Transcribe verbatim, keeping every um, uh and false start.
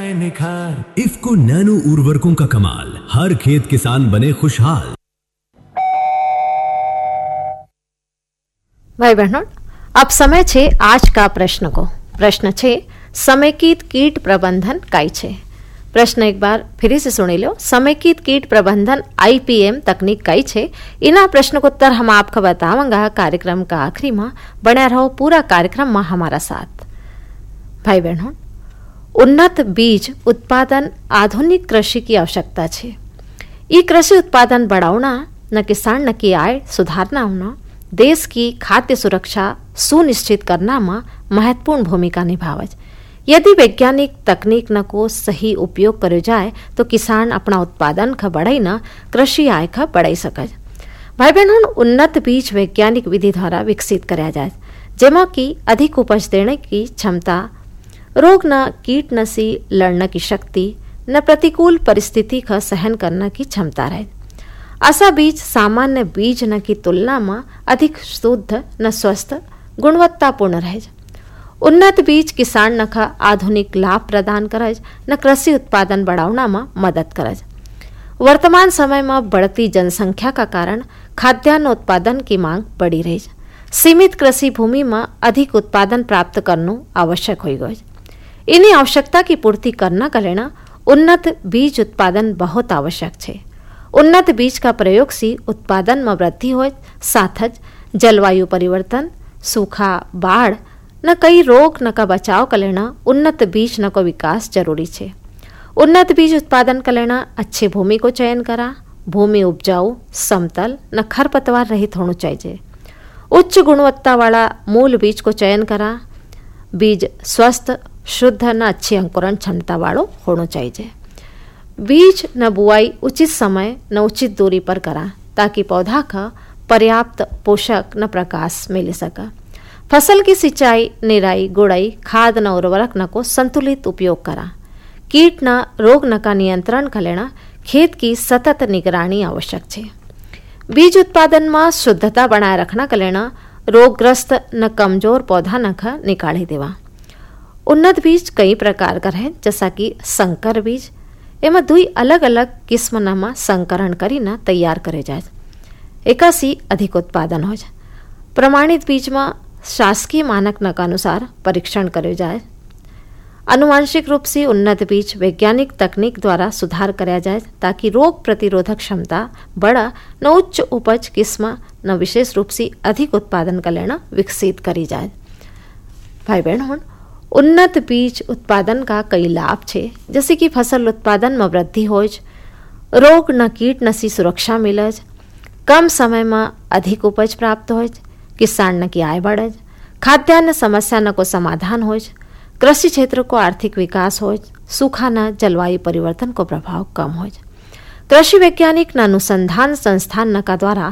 आए निखार। इफ्को नैनो उर्वरकों का कमाल, हर खेत किसान बने खुशहाल। भाई बहनों, अब समय छे आज का प्रश्न को। प्रश्न छे समेकित कीट प्रबंधन काई छे। प्रश्न एक बार फिर से सुनी लो। समेकित कीट प्रबंधन आईपीएम तकनीक कई छे। इना प्रश्न को उत्तर हम आपको बतावंगा कार्यक्रम का आखिरी में। बने रहो पूरा कार्यक्रम में हमारा साथ। भाई बहनों, उन्नत बीज उत्पादन आधुनिक कृषि की आवश्यकता छे। ये कृषि उत्पादन बढ़ाना न किसान न की आय सुधारना होना देश की खाद्य सुरक्षा सुनिश्चित करना में महत्वपूर्ण भूमिका निभावे। यदि वैज्ञानिक तकनीक न को सही उपयोग करे जाए तो किसान अपना उत्पादन का बढ़ाई न कृषि आय का बढ़ाई सके। भाई बहनों, उन्नत बीज वैज्ञानिक विधि द्वारा विकसित कराया जाए, जेमा की अधिक उपज देने की क्षमता, रोग न कीट न सी लड़ने की शक्ति न प्रतिकूल परिस्थिति का सहन करने की क्षमता रहे। ऐसा बीज सामान्य बीज न की तुलना में अधिक शुद्ध न स्वस्थ गुणवत्तापूर्ण रहे। उन्नत बीज किसान न का आधुनिक लाभ प्रदान करे न कृषि उत्पादन बढ़ाना में मदद करे। वर्तमान समय में बढ़ती जनसंख्या का कारण खाद्यान्न उत्पादन की मांग बढ़ी रही। सीमित कृषि भूमि में अधिक उत्पादन प्राप्त करना आवश्यक हो गए। इन्हीं आवश्यकता की पूर्ति करना का लेना उन्नत बीज उत्पादन बहुत आवश्यक है। उन्नत बीज का प्रयोग से उत्पादन में वृद्धि हो, साथ जलवायु परिवर्तन, सूखा, बाढ़ न कई रोग न का बचाव का लेना उन्नत बीज न को विकास जरूरी है। उन्नत बीज उत्पादन का लेना अच्छे भूमि को चयन करा। भूमि उपजाऊ, समतल न खरपतवार रहित होना चाहिए। उच्च गुणवत्ता वाला मूल बीज को चयन करा। बीज स्वस्थ, शुद्ध न अच्छी अंकुरण क्षमता वालों होना चाहिए। बीज न बुआई उचित समय न उचित दूरी पर करा ताकि पौधा का पर्याप्त पोषक न प्रकाश मिल सका। फसल की सिंचाई, निराई, गुड़ाई, खाद न उर्वरक न को संतुलित उपयोग करा। कीट न रोग न का नियंत्रण का लेना खेत की सतत निगरानी आवश्यक है। बीज उत्पादन में शुद्धता बनाए रखना का लेना रोगग्रस्त न कमजोर पौधा न का निकाली देवा। उन्नत बीज कई प्रकार का है, जैसा कि संकर बीज। एमा दुई अलग अलग किस्म न में संकरण करी न तैयार करे जाए, एकासी अधिक उत्पादन हो जाए। प्रमाणित बीज में शासकीय मानक न का अनुसार परीक्षण करे जाए। अनुवांशिक रूप से उन्नत बीज वैज्ञानिक तकनीक द्वारा सुधार कराया जाए ताकि रोग प्रतिरोधक क्षमता बढ़ा न उच्च उपज किस्म न विशेष रूप से अधिक उत्पादन का लेना विकसित करी जाए। भाई बहन, उन्नत बीज उत्पादन का कई लाभ छे, जैसे कि फसल उत्पादन में वृद्धि हो, रोग न कीट न सी सुरक्षा मिले, कम समय में अधिक उपज प्राप्त हो, किसान न की आय बढ़े, खाद्यान्न समस्या न को समाधान हो, कृषि क्षेत्र को आर्थिक विकास हो, सूखा न जलवायु परिवर्तन को प्रभाव कम हो। कृषि वैज्ञानिक न अनुसंधान संस्थान न का द्वारा